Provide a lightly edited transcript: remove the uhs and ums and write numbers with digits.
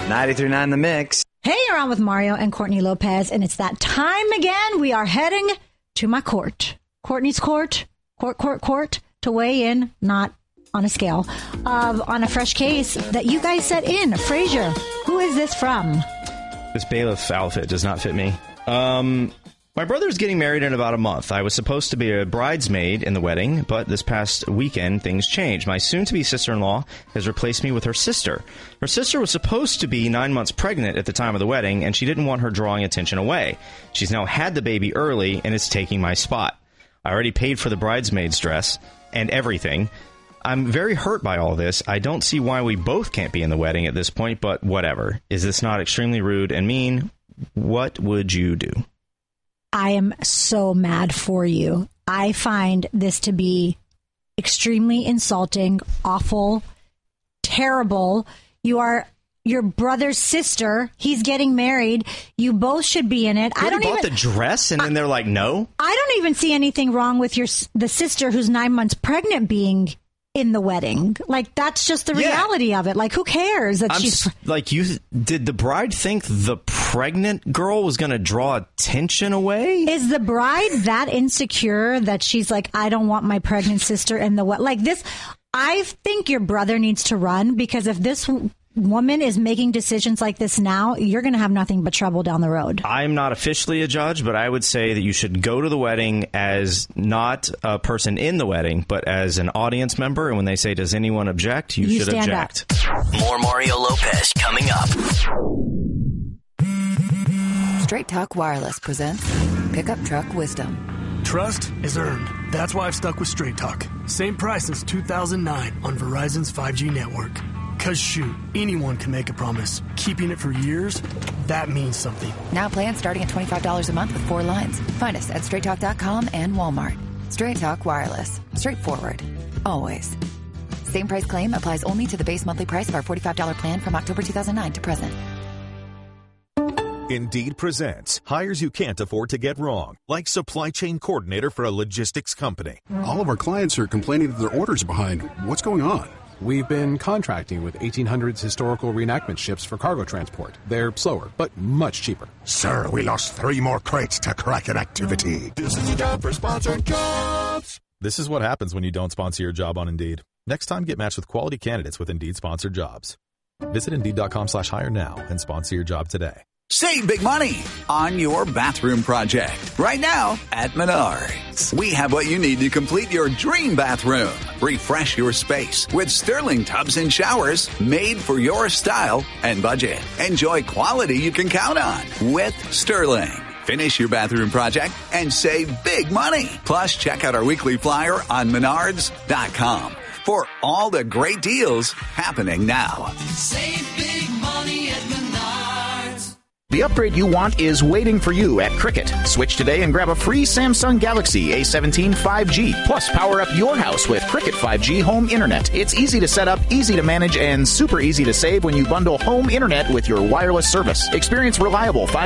93.9 The Mix. Hey, you're on with Mario and Courtney Lopez, and it's that time again. We are heading to my court. Courtney's court, to weigh in, not on a scale, on a fresh case that you guys set in. Frazier, who is this from? This bailiff outfit does not fit me. My brother's getting married in about a month. I was supposed to be a bridesmaid in the wedding, but this past weekend, things changed. My soon-to-be sister-in-law has replaced me with her sister. Her sister was supposed to be 9 months pregnant at the time of the wedding, and she didn't want her drawing attention away. She's now had the baby early, and is taking my spot. I already paid for the bridesmaid's dress and everything. I'm very hurt by all this. I don't see why we both can't be in the wedding at this point, but whatever. Is this not extremely rude and mean? What would you do? I am so mad for you. I find this to be extremely insulting, awful, terrible. You are your brother's sister. He's getting married. You both should be in it. I bought the dress, and then they're like, no. I don't even see anything wrong with the sister who's 9 months pregnant being in the wedding. Like, that's just the reality of it. Like, who cares that she's... Did the bride think the pregnant girl was going to draw attention away? Is the bride that insecure that she's like, I don't want my pregnant sister in the wedding? Like this, I think your brother needs to run, because if this woman is making decisions like this now, you're going to have nothing but trouble down the road. I'm not officially a judge, but I would say that you should go to the wedding as not a person in the wedding, but as an audience member. And when they say, does anyone object? You should object. More Mario Lopez coming up. Straight Talk Wireless presents Pickup Truck Wisdom. Trust is earned. That's why I've stuck with Straight Talk. Same price since 2009 on Verizon's 5G network. Because shoot, anyone can make a promise. Keeping it for years, that means something. Now plans starting at $25 a month with 4 lines. Find us at straighttalk.com and Walmart. Straight Talk Wireless. Straightforward. Always. Same price claim applies only to the base monthly price of our $45 plan from October 2009 to present. Indeed presents hires you can't afford to get wrong, like supply chain coordinator for a logistics company. All of our clients are complaining that their orders are behind. What's going on? We've been contracting with 1800s historical reenactment ships for cargo transport. They're slower, but much cheaper. Sir, we lost 3 more crates to Kraken activity. This is a job for sponsored jobs. This is what happens when you don't sponsor your job on Indeed. Next time, get matched with quality candidates with Indeed sponsored jobs. Visit Indeed.com/hire now and sponsor your job today. Save big money on your bathroom project right now at Menards. We have what you need to complete your dream bathroom. Refresh your space with Sterling tubs and showers made for your style and budget. Enjoy quality you can count on with Sterling. Finish your bathroom project and save big money. Plus, check out our weekly flyer on Menards.com for all the great deals happening now. Save big money at Menards. The upgrade you want is waiting for you at Cricket. Switch today and grab a free Samsung Galaxy A17 5G. Plus, power up your house with Cricket 5G Home Internet. It's easy to set up, easy to manage, and super easy to save when you bundle home internet with your wireless service. Experience reliable 5G